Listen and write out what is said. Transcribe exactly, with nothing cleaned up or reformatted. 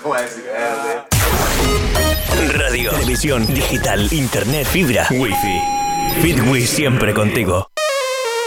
¿Cómo decir verde? Radio, televisión, digital, internet, fibra, wifi. Fitwi siempre contigo.